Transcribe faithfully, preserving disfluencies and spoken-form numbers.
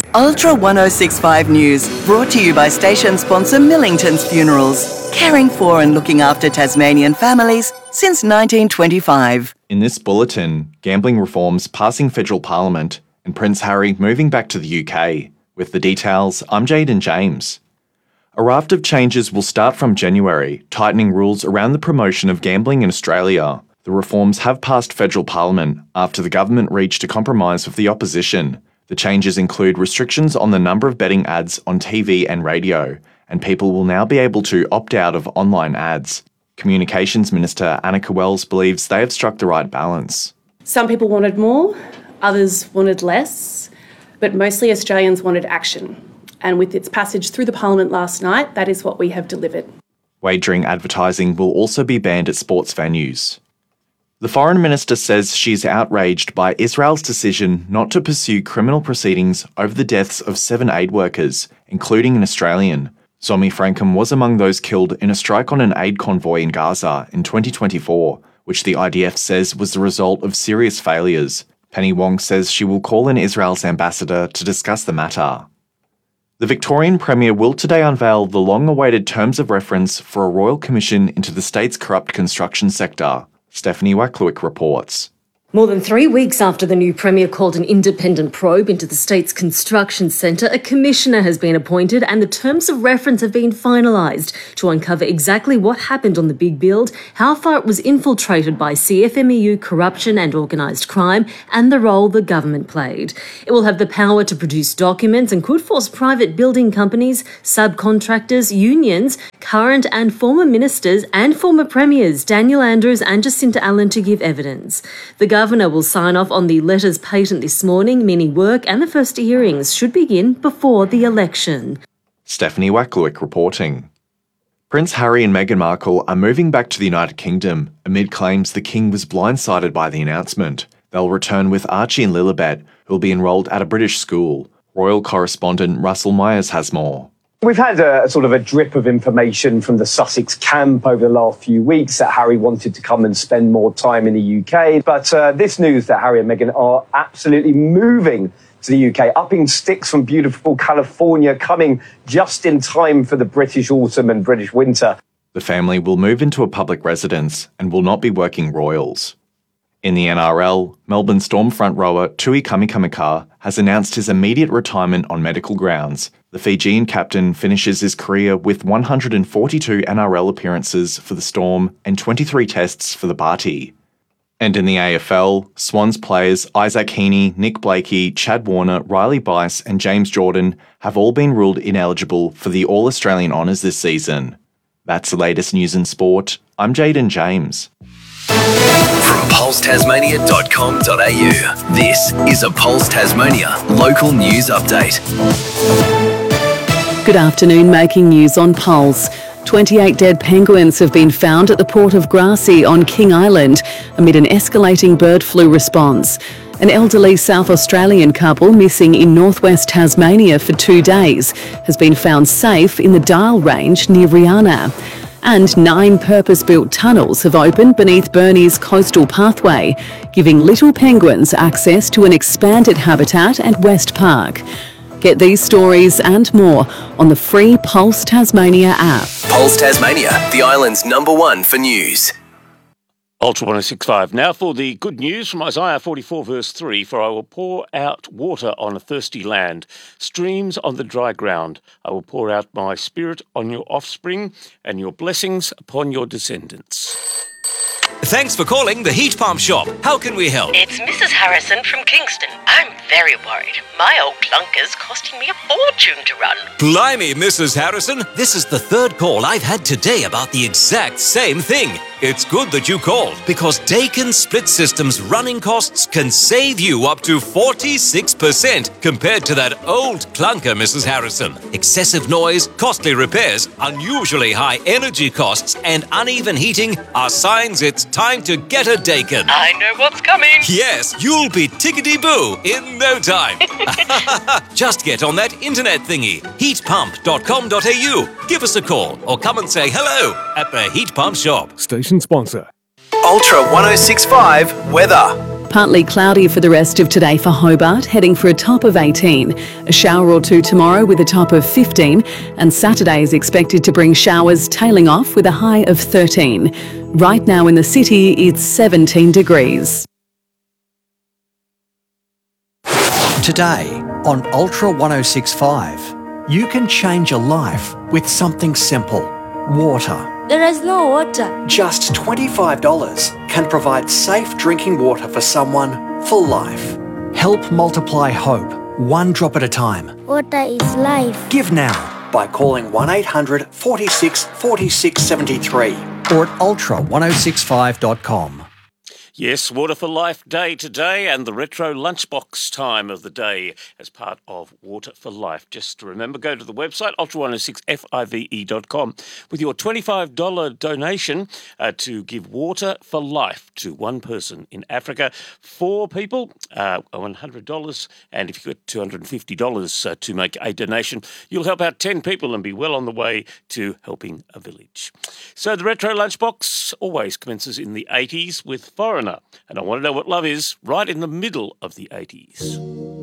Ultra ten sixty-five News, brought to you by station sponsor Millington's Funerals, caring for and looking after Tasmanian families since nineteen twenty-five. In this bulletin, gambling reforms passing federal parliament and Prince Harry moving back to the U K. With the details, I'm Jaden James. A raft of changes will start from January, tightening rules around the promotion of gambling in Australia. The reforms have passed federal parliament after the government reached a compromise with the opposition. The changes include restrictions on the number of betting ads on T V and radio, and people will now be able to opt out of online ads. Communications Minister Annika Wells believes they have struck the right balance. Some people wanted more, others wanted less, but mostly Australians wanted action. And with its passage through the Parliament last night, that is what we have delivered. Wagering advertising will also be banned at sports venues. The Foreign Minister says she's outraged by Israel's decision not to pursue criminal proceedings over the deaths of seven aid workers, including an Australian. Zomi Frankham was among those killed in a strike on an aid convoy in Gaza in twenty twenty-four, which the I D F says was the result of serious failures. Penny Wong says she will call in Israel's ambassador to discuss the matter. The Victorian Premier will today unveil the long-awaited terms of reference for a royal commission into the state's corrupt construction sector. Stephanie Wackluick reports. More than three weeks after the new Premier called an independent probe into the state's construction centre, a commissioner has been appointed and the terms of reference have been finalised to uncover exactly what happened on the big build, how far it was infiltrated by C F M E U corruption and organised crime, and the role the government played. It will have the power to produce documents and could force private building companies, subcontractors, unions, current and former ministers and former premiers Daniel Andrews and Jacinta Allen to give evidence. The The Governor will sign off on the letters patent this morning, meaning work and the first hearings should begin before the election. Stephanie Wackluick reporting. Prince Harry and Meghan Markle are moving back to the United Kingdom amid claims the King was blindsided by the announcement. They'll return with Archie and Lilibet, who will be enrolled at a British school. Royal correspondent Russell Myers has more. We've had a, a sort of a drip of information from the Sussex camp over the last few weeks that Harry wanted to come and spend more time in the U K. But uh, this news that Harry and Meghan are absolutely moving to the U K, upping sticks from beautiful California, coming just in time for the British autumn and British winter. The family will move into a public residence and will not be working royals. In the N R L, Melbourne Storm front rower Tui Kamikamica has announced his immediate retirement on medical grounds. The Fijian captain finishes his career with one hundred forty-two N R L appearances for the Storm and twenty-three tests for the Barty. And in the A F L, Swans players Isaac Heaney, Nick Blakey, Chad Warner, Riley Bice and James Jordan have all been ruled ineligible for the All-Australian honours this season. That's the latest news in sport. I'm Jaden James. From pulse tasmania dot com dot a u, this is a Pulse Tasmania local news update. Good afternoon, making news on Pulse. twenty-eight dead penguins have been found at the port of Grassy on King Island amid an escalating bird flu response. An elderly South Australian couple missing in northwest Tasmania for two days has been found safe in the Dial Range near Rihanna. And nine purpose-built tunnels have opened beneath Burnie's coastal pathway, giving little penguins access to an expanded habitat at West Park. Get these stories and more on the free Pulse Tasmania app. Pulse Tasmania, the island's number one for news. Ultra ten sixty-five. Now for the good news from Isaiah forty-four verse three. For I will pour out water on a thirsty land, streams on the dry ground. I will pour out my spirit on your offspring and your blessings upon your descendants. Thanks for calling the Heat Pump Shop. How can we help? It's Missus Harrison from Kingston. I'm very worried. My old clunker's costing me a fortune to run. Blimey, Missus Harrison. This is the third call I've had today about the exact same thing. It's good that you called, because Dakin Split System's running costs can save you up to forty-six percent compared to that old clunker, Missus Harrison. Excessive noise, costly repairs, unusually high energy costs, and uneven heating are signs it's time to get a Dakin. I know what's coming. Yes, you'll be tickety-boo in no time. Just get on that internet thingy, heat pump dot com dot a u. Give us a call or come and say hello at the Heat Pump Shop. Station sponsor. Ultra ten sixty-five weather. Partly cloudy for the rest of today for Hobart, heading for a top of eighteen. A shower or two tomorrow with a top of fifteen. And Saturday is expected to bring showers tailing off with a high of thirteen. Right now in the city, it's seventeen degrees. Today on Ultra one oh six point five, you can change your life with something simple. Water. There is no water. Just twenty-five dollars can provide safe drinking water for someone for life. Help multiply hope, one drop at a time. Water is life. Give now by calling one eight hundred forty-six forty-six seventy-three or at ultra one oh six five dot com. Yes, Water for Life Day today and the retro lunchbox time of the day as part of Water for Life. Just to remember, go to the website, ultra one oh six five dot com, with your twenty-five dollars donation uh, to give water for life to one person in Africa. Four people, uh, one hundred dollars, and if you've got two hundred fifty dollars uh, to make a donation, you'll help out ten people and be well on the way to helping a village. So the retro lunchbox always commences in the eighties with Foreigner. And I want to know what love is right in the middle of the eighties.